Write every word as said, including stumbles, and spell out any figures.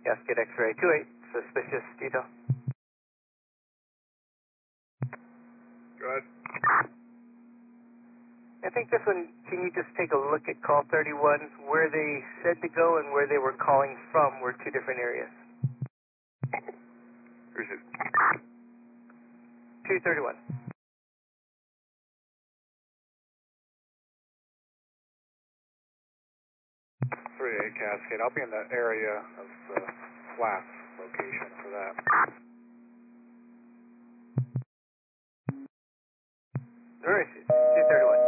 Cascade X-ray two eight, suspicious detail. Go ahead. I think this one, can you just take a look at call thirty-one? Where they said to go and where they were calling from were two different areas. Who's it? two thirty-one. three eight Cascade. I'll be in the area of the Flats location for that. Where is it? two thirty-one.